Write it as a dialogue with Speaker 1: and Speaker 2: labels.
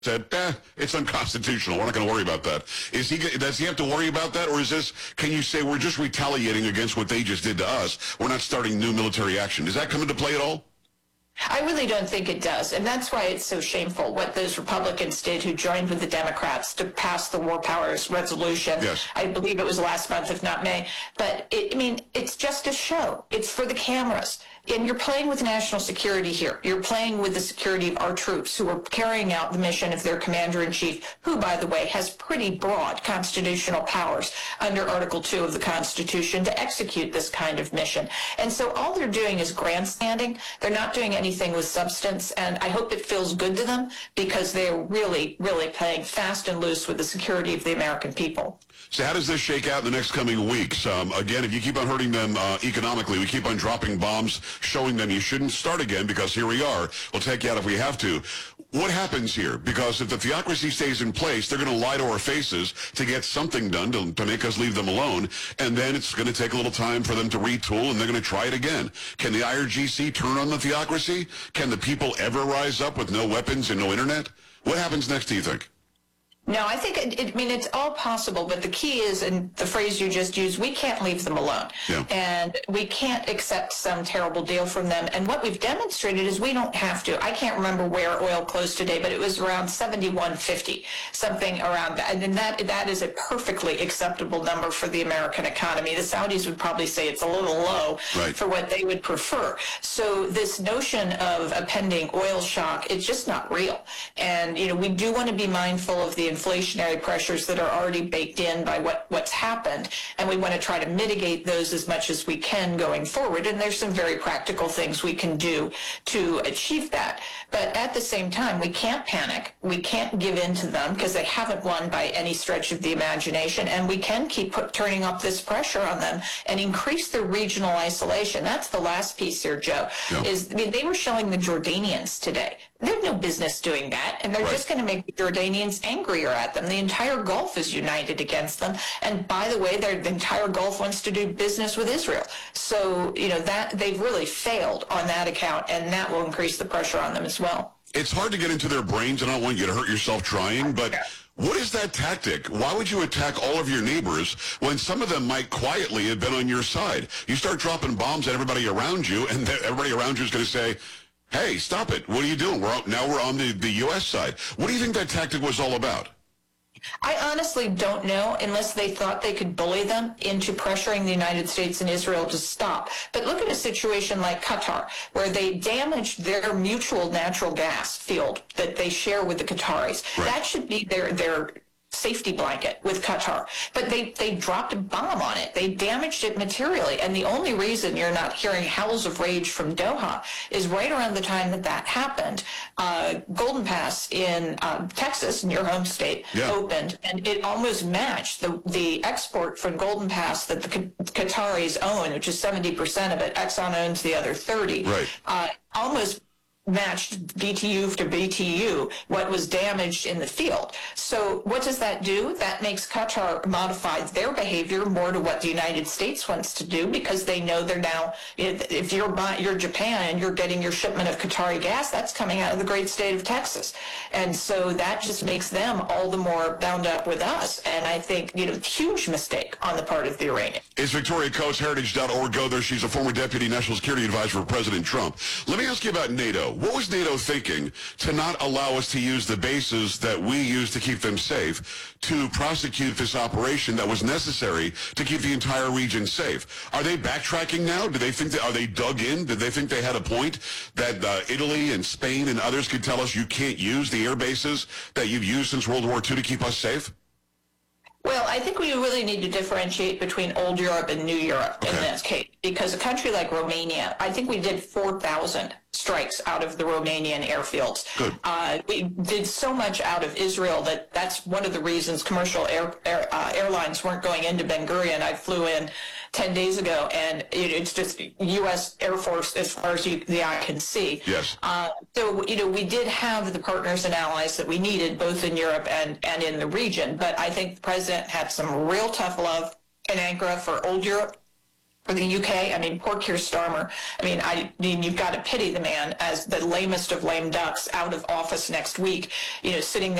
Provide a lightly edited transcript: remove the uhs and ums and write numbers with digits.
Speaker 1: said, it's unconstitutional. We're not going to worry about that. Does he have to worry about that? Or can you say we're just retaliating against what they just did to us? We're not starting new military action. Does that come into play at all?
Speaker 2: I really don't think it does, and that's why it's so shameful what those Republicans did who joined with the Democrats to pass the War Powers Resolution.
Speaker 1: Yes.
Speaker 2: I believe it was last month, if not May. But, it's just a show. It's for the cameras. And you're playing with national security here. You're playing with the security of our troops who are carrying out the mission of their commander-in-chief, who, by the way, has pretty broad constitutional powers under Article 2 of the Constitution to execute this kind of mission. And so all they're doing is grandstanding. They're not doing anything with substance, and I hope it feels good to them because they're really, really playing fast and loose with the security of the American people.
Speaker 1: So how does this shake out in the next coming weeks? Again, if you keep on hurting them economically, we keep on dropping bombs, showing them you shouldn't start again because here we are. We'll take you out if we have to. What happens here? Because if the theocracy stays in place, they're going to lie to our faces to get something done to make us leave them alone. And then it's going to take a little time for them to retool, and they're going to try it again. Can the IRGC turn on the theocracy? Can the people ever rise up with no weapons and no internet? What happens next, do you think?
Speaker 2: No, I think, it's all possible, but the key is, and the phrase you just used, we can't leave them alone.
Speaker 1: Yeah.
Speaker 2: And we can't accept some terrible deal from them. And what we've demonstrated is we don't have to. I can't remember where oil closed today, but it was around 71.50, something around that. And that is a perfectly acceptable number for the American economy. The Saudis would probably say it's a little low for what they would prefer. So this notion of a pending oil shock, it's just not real. And, we do want to be mindful of the inflationary pressures that are already baked in by what's happened, and we want to try to mitigate those as much as we can going forward, and there's some very practical things we can do to achieve that. But at the same time, we can't panic, we can't give in to them because they haven't won by any stretch of the imagination, and we can keep turning up this pressure on them and increase their regional isolation. That's the last piece here, Joe. They were showing the Jordanians today. They have no business doing that, and they're just going to make the Jordanians angrier at them. The entire Gulf is united against them, and by the way, the entire Gulf wants to do business with Israel. So, that they've really failed on that account, and that will increase the pressure on them as well.
Speaker 1: It's hard to get into their brains, and I don't want you to hurt yourself trying, but what is that tactic? Why would you attack all of your neighbors when some of them might quietly have been on your side? You start dropping bombs at everybody around you, and everybody around you is going to say, hey, stop it. What are you doing? Now we're on the U.S. side. What do you think that tactic was all about?
Speaker 2: I honestly don't know unless they thought they could bully them into pressuring the United States and Israel to stop. But look at a situation like Qatar, where they damaged their mutual natural gas field that they share with the Qataris.
Speaker 1: Right.
Speaker 2: That should be their safety blanket with Qatar. But they dropped a bomb on it. They damaged it materially. And the only reason you're not hearing howls of rage from Doha is right around the time that happened, Golden Pass in Texas, in your home state, opened, and it almost matched the export from Golden Pass that the Qataris own, which is 70% of it. Exxon owns the other 30.
Speaker 1: Right.
Speaker 2: Almost matched BTU to BTU what was damaged in the field. So what does that do? That makes Qatar modify their behavior more to what the United States wants to do, because they know they're now, if you're Japan and you're getting your shipment of Qatari gas, that's coming out of the great state of Texas. And so that just makes them all the more bound up with us. And I think, huge mistake on the part of the Iranians.
Speaker 1: It's Victoria Coates, heritage.org. Go there. She's a former deputy national security advisor for President Trump. Let me ask you about NATO. What was NATO thinking to not allow us to use the bases that we use to keep them safe to prosecute this operation that was necessary to keep the entire region safe? Are they backtracking now? Do they think are they dug in? Did they think they had a point that Italy and Spain and others could tell us you can't use the air bases that you've used since World War II to keep us safe?
Speaker 2: Well, I think we really need to differentiate between old Europe and new Europe in this case, because a country like Romania, I think we did 4,000 strikes out of the Romanian airfields.
Speaker 1: Good.
Speaker 2: We did so much out of Israel that's one of the reasons commercial airlines weren't going into Ben Gurion. I flew in 10 days ago, and it's just U.S. Air Force as far as the eye can see.
Speaker 1: Yes.
Speaker 2: So, we did have the partners and allies that we needed, both in Europe and in the region. But I think the president had some real tough love in Ankara for old Europe. for the UK. I mean, poor Keir Starmer. I mean, you've got to pity the man as the lamest of lame ducks out of office next week, sitting